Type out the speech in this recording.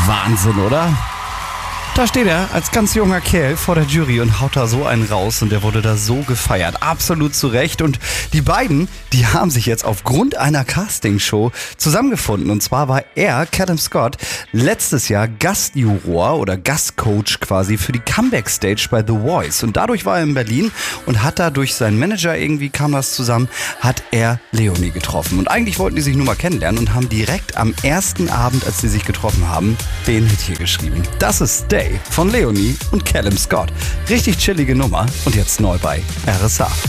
Wahnsinn, oder? Da steht er als ganz junger Kerl vor der Jury und haut da so einen raus und der wurde da so gefeiert. Absolut zu Recht. Und die beiden, die haben sich jetzt aufgrund einer Castingshow zusammengefunden. Und zwar war er, Callum Scott, letztes Jahr Gastjuror oder Gastcoach quasi für die Comeback-Stage bei The Voice. Und dadurch war er in Berlin und hat da durch seinen Manager, irgendwie kam das zusammen, hat er Leonie getroffen. Und eigentlich wollten die sich nur mal kennenlernen und haben direkt am ersten Abend, als sie sich getroffen haben, den Hit hier geschrieben. Das ist Stay von Leonie und Callum Scott. Richtig chillige Nummer und jetzt neu bei RSA.